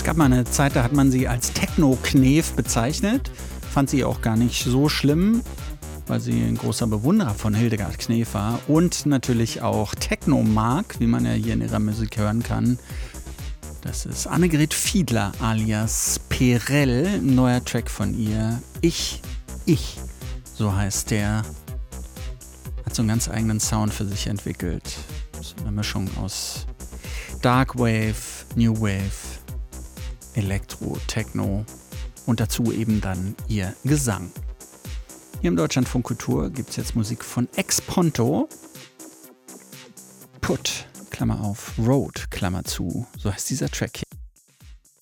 Es gab mal eine Zeit, da hat man sie als Techno-Knef bezeichnet. Fand sie auch gar nicht so schlimm, weil sie ein großer Bewunderer von Hildegard Knef war und natürlich auch Techno mag, wie man ja hier in ihrer Musik hören kann. Das ist Annegret Fiedler alias Perel, ein neuer Track von ihr. Ich, so heißt der. Hat so einen ganz eigenen Sound für sich entwickelt. So eine Mischung aus Dark Wave, New Wave, Elektro, Techno und dazu eben dann ihr Gesang. Hier im Deutschlandfunk Kultur gibt es jetzt Musik von Ex-Ponto. Put, Klammer auf, Road, Klammer zu. So heißt dieser Track hier.